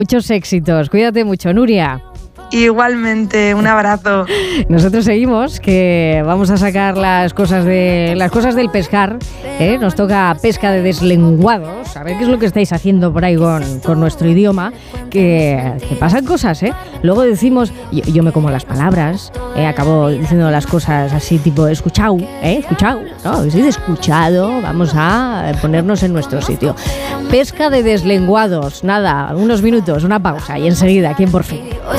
Muchos éxitos. Cuídate mucho, Nuria. Igualmente, un abrazo. Nosotros seguimos, que vamos a sacar las cosas del pescar, ¿eh? Nos toca pesca de deslenguados, a ver qué es lo que estáis haciendo por ahí con nuestro idioma, que pasan cosas, ¿eh? Luego decimos, yo me como las palabras, acabo diciendo las cosas así tipo escuchado, no, si de escuchado, vamos a ponernos en nuestro sitio. Pesca de deslenguados, nada, unos minutos, una pausa y enseguida, aquí en Por Fin.